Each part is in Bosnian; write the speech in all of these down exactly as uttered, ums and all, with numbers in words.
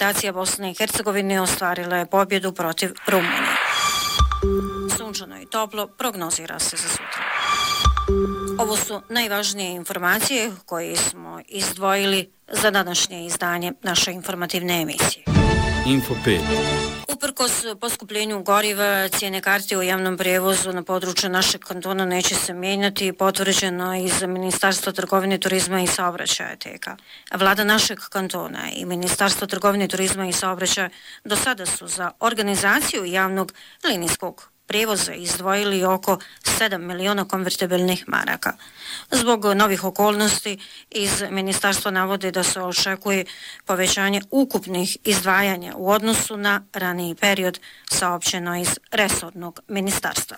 reprezentacija Bosne i Hercegovine ostvarila je pobjedu protiv Rumunije. Sunčano i toplo prognozira se za sutra. Ovo su najvažnije informacije koje smo izdvojili za današnje izdanje naše informativne emisije. Info pet. Uprkos poskupljenju goriva, cijene karte u javnom prijevozu na području našeg kantona neće se mijenjati, potvrđeno iz Ministarstva trgovine, turizma i saobraćaja T K. Vlada našeg kantona i Ministarstvo trgovine, turizma i saobraćaja do sada su za organizaciju javnog linijskog prijevoza izdvojili oko sedam miliona konvertibilnih maraka. Zbog novih okolnosti iz ministarstva navode da se očekuje povećanje ukupnih izdvajanja u odnosu na raniji period, saopćeno iz resornog ministarstva.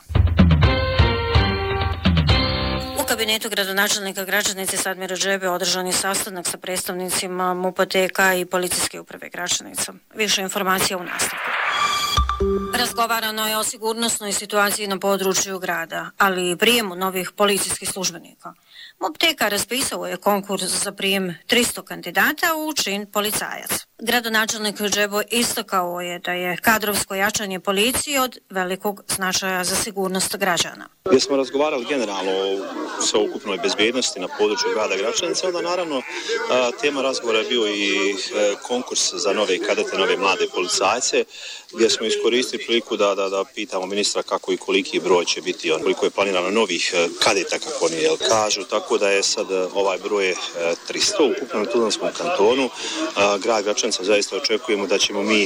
U kabinetu gradonačelnika Gračanice Sadmira Džebe održan je sastanak sa predstavnicima M U P-a T K i Policijske uprave Gračanica. Više informacija u nastavku. Razgovarano je o sigurnosnoj situaciji na području grada, ali i prijemu novih policijskih službenika. M U P T K raspisao je konkurs za prijem tristo kandidata u čin policajac. Gradonačelnik Džebo istakao je da je kadrovsko jačanje policije od velikog značaja za sigurnost građana. Gdje smo razgovarali generalno o sveukupnoj bezbednosti na području grada Gračanice, onda naravno tema razgovora je bio i konkurs za nove kadete, nove mlade policajce, gdje smo iskoristili priliku da, da, da pitamo ministra kako i koliki broj će biti, on, koliko je planirano novih kadeta, kako oni jel, kažu, tako da je sad ovaj broj tristo ukupno na Tuzlanskom kantonu. Grad Gračanica zaista očekujemo da ćemo mi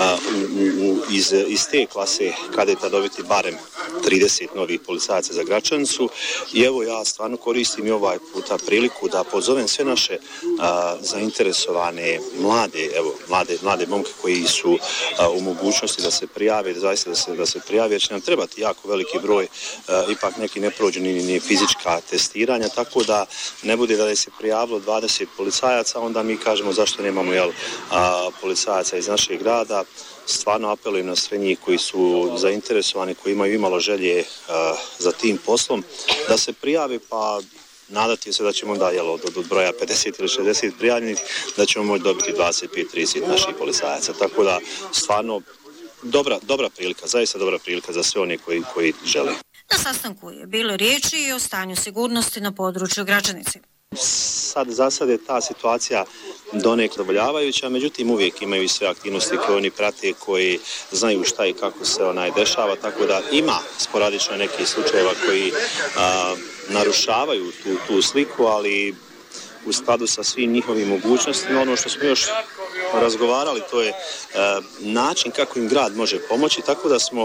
u, u, iz, iz te klase kadeta dobiti barem trideset novih policajaca za Gračanicu i evo ja stvarno koristim i ovaj puta priliku da pozovem sve naše a, zainteresovane mlade, evo, mlade, mlade momke koji su a, u mogućnosti da se prijave, da zaista da se, da se prijave, jer će nam trebati jako veliki broj, a, ipak neki ne prođu ni, ni fizička testiranja, tako da ne bude da je se prijavilo dvadeset policajaca, onda mi kažemo zašto nemamo jel, a, policajaca iz našeg grada. Stvarno apelujem na sve njih koji su zainteresovani, koji imaju imalo želje uh, za tim poslom, da se prijave, pa nadati se da ćemo onda, jel, od, od broja pedeset ili šezdeset prijavljenih, da ćemo moći dobiti dvadeset pet trideset naših policajaca. Tako da, stvarno, dobra, dobra prilika, zaista dobra prilika za sve one koji, koji žele. Na sastanku je bilo riječi i o stanju sigurnosti na području Gračanice. Sad, za sad je ta situacija donekle zadovoljavajuća, međutim uvijek imaju sve aktivnosti koje oni prate, koji znaju šta i kako se onaj dešava, tako da ima sporadično neki slučajeva koji a, narušavaju tu, tu sliku, ali u skladu sa svim njihovim mogućnostima. Ono što smo još razgovarali, to je e, način kako im grad može pomoći, tako da smo e,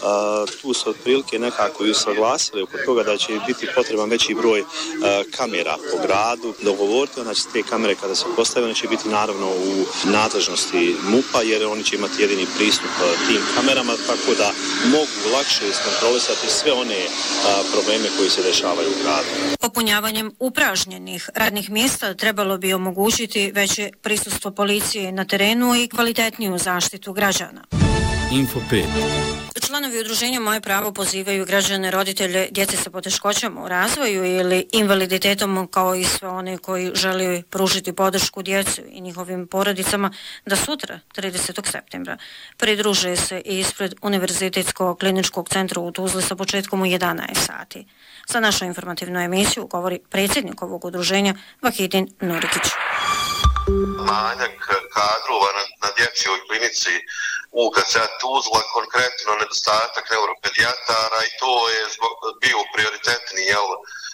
tu se otprilike nekako i usaglasili oko toga da će biti potreban veći broj e, kamera po gradu. Dogovoriti, onda će te kamere kada se postave, one će biti naravno u nadležnosti M U P-a, jer oni će imati jedini pristup e, tim kamerama, tako da mogu lakše iskontrolisati sve one e, probleme koji se dešavaju u gradu. Popunjavanjem upražnjenih radnih mjesta trebalo bi omogućiti veće prisustvo policije na terenu i kvalitetniju zaštitu građana. Info pet. Članovi udruženja Moje pravo pozivaju građane, roditelje, djece sa poteškoćama u razvoju ili invaliditetom, kao i sve one koji žele pružiti podršku djecu i njihovim porodicama, da sutra, tridesetog septembra, pridruže se i ispred Univerzitetskog kliničkog centra u Tuzli sa početkom u jedanaest sati. Za našu informativnu emisiju govori predsjednik ovog udruženja Vahidin Nurikić. Manjak kadrova na, na dječjoj klinici U K C Tuzla, konkretno nedostatak neuropedijatara, i to je zbog, bio prioritetni jel,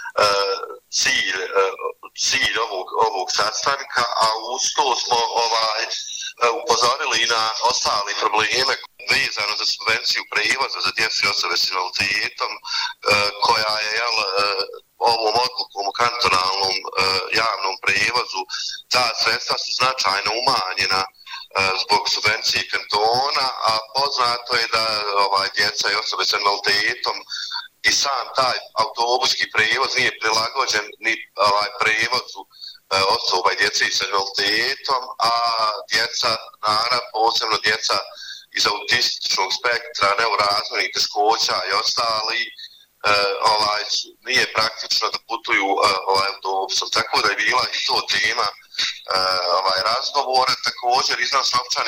cilj, cilj ovog, ovog sastanka, a uz to smo ovaj, upozorili i na ostale probleme vezano za subvenciju prevoza za djecu i osobe s invaliditetom, koja je jel, ovom odlukom u kantonalnom javnom prevozu, ta sredstva su značajno umanjena zbog subvencije kantona, a poznato je da ovaj, djeca i osobe s invaliditetom i sam taj autobuski prevoz nije prilagođen ni ovaj, prevozu osoba i djece s invaliditetom, a djeca, naravno, posebno djeca iz autističnog spektra, neurazvojnih teškoća i ostali, Uh, ovaj, nije praktično da putuju uh, ovaj, autobusom. Tako da je bila i to tema uh, ovaj, razgovora. Također iznos novčane